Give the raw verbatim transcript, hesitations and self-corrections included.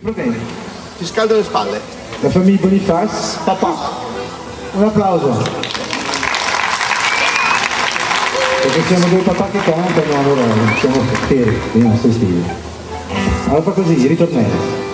Va bene. Ti scaldo le spalle. La famiglia Boniface, papà. Un applauso. Perché siamo due papà che cantano, allora siamo fieri dei nostri stili. Allora fa così, ritornello.